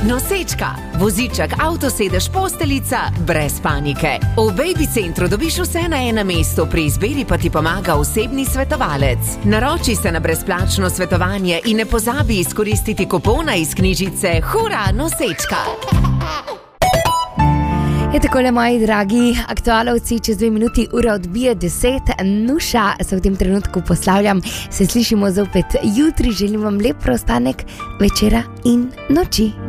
Nosečka, voziček, avtosedež, posteljica, brez panike. V Baby centru dobiš vse na enem mestu, pri izbiri pa ti pomaga osebni svetovalec. Naroči se na brezplačno svetovanje in ne pozabi izkoristiti kupona iz knjižice Hura nosečka. Je takole, moji dragi aktualovci, čez 2 minuti ura odbije 10. Nuša se v tem trenutku poslavljam. Se slišimo zopet jutri. Želim vam lep preostanek večera in noči.